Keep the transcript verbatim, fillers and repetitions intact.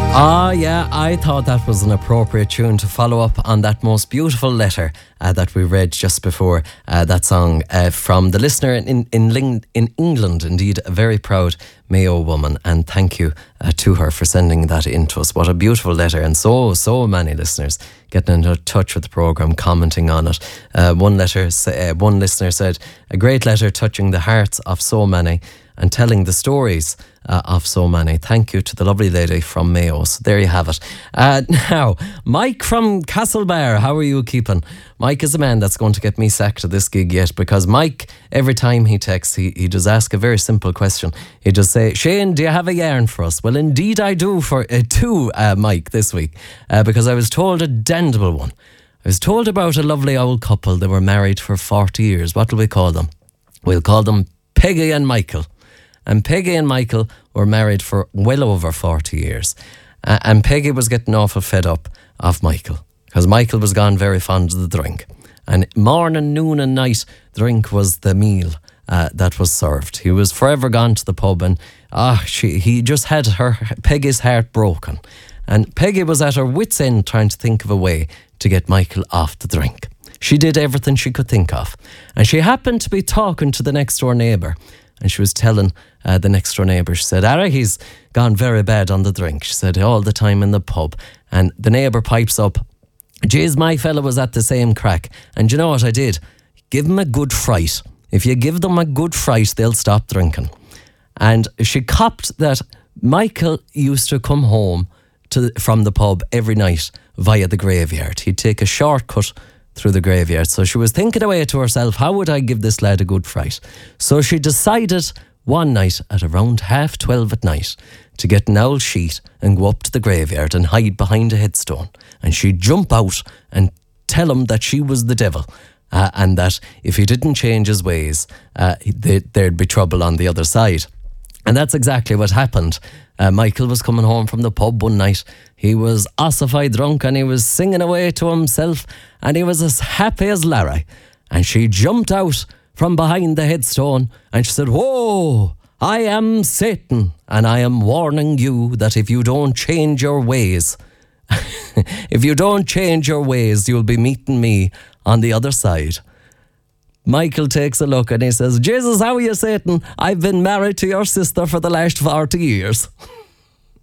Ah, yeah, I thought that was an appropriate tune to follow up on that most beautiful letter uh, that we read just before uh, that song uh, from the listener in in, Ling- in England, indeed, a very proud Mayo woman. And thank you uh, to her for sending that in to us. What a beautiful letter, and so, so many listeners getting in touch with the programme, commenting on it. Uh, one letter, uh, one listener said, a great letter touching the hearts of so many and telling the stories uh, of so many. Thank you to the lovely lady from Mayo. So there you have it. Uh, now, Mike from Castlebar, how are you keeping? Mike is a man that's going to get me sacked at this gig yet, because Mike, every time he texts, he, he does ask a very simple question. He does say, Shane, do you have a yarn for us? Well, indeed I do for uh, too, uh, Mike, this week, uh, because I was told a dendable one. I was told about a lovely old couple. They were married for forty years. What will we call them? We'll call them Peggy and Michael. And Peggy and Michael were married for well over forty years. Uh, and Peggy was getting awful fed up of Michael, because Michael was gone very fond of the drink. And morning, noon and night, drink was the meal uh, that was served. He was forever gone to the pub, and ah, she, he just had her Peggy's heart broken. And Peggy was at her wit's end trying to think of a way to get Michael off the drink. She did everything she could think of. And she happened to be talking to the next door neighbour. And she was telling uh, the next door neighbour, she said, Ara, he's gone very bad on the drink. She said, all the time in the pub. And the neighbour pipes up, geez, my fella was at the same crack. And you know what I did? Give him a good fright. If you give them a good fright, they'll stop drinking. And she copped that Michael used to come home to from the pub every night via the graveyard. He'd take a shortcut through the graveyard. So she was thinking away to herself, how would I give this lad a good fright? So she decided one night at around half twelve at night to get an owl sheet and go up to the graveyard and hide behind a headstone. And she'd jump out and tell him that she was the devil, uh, and that if he didn't change his ways, uh, they, there'd be trouble on the other side. And that's exactly what happened. Uh, Michael was coming home from the pub one night. He was ossified drunk and he was singing away to himself, and he was as happy as Larry. And she jumped out from behind the headstone and she said, whoa, I am Satan, and I am warning you that if you don't change your ways, if you don't change your ways, you'll be meeting me on the other side. Michael takes a look and he says, Jesus, how are you, Satan? I've been married to your sister for the last forty years.